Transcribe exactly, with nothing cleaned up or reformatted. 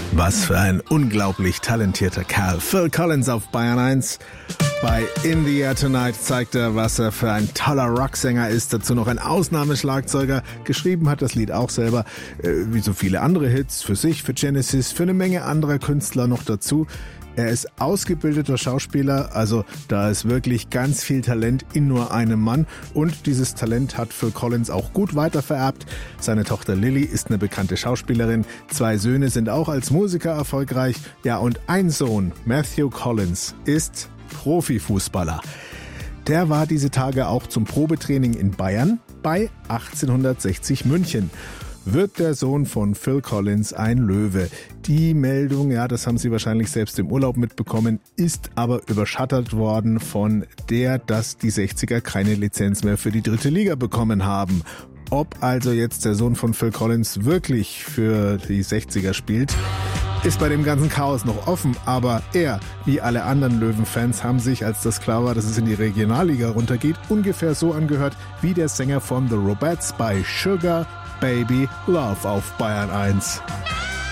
Was für ein unglaublich talentierter Kerl. Phil Collins auf Bayern eins. Bei In the Air Tonight zeigt er, was er für ein toller Rocksänger ist. Dazu noch ein Ausnahmeschlagzeuger. Geschrieben hat das Lied auch selber, äh, wie so viele andere Hits. Für sich, für Genesis, für eine Menge anderer Künstler noch dazu. Er ist ausgebildeter Schauspieler, also da ist wirklich ganz viel Talent in nur einem Mann. Und dieses Talent hat Phil Collins auch gut weitervererbt. Seine Tochter Lily ist eine bekannte Schauspielerin. Zwei Söhne sind auch als Musiker erfolgreich. Ja, und ein Sohn, Matthew Collins, ist Profifußballer. Der war diese Tage auch zum Probetraining in Bayern bei achtzehnhundertsechzig München. Wird der Sohn von Phil Collins ein Löwe? Die Meldung, ja, das haben Sie wahrscheinlich selbst im Urlaub mitbekommen, ist aber überschattert worden von der, dass die sechziger keine Lizenz mehr für die dritte Liga bekommen haben. Ob also jetzt der Sohn von Phil Collins wirklich für die sechziger spielt, ist bei dem ganzen Chaos noch offen, aber er, wie alle anderen Löwen-Fans, haben sich, als das klar war, dass es in die Regionalliga runtergeht, ungefähr so angehört wie der Sänger von The Robettes bei Sugar Baby Love auf Bayern eins.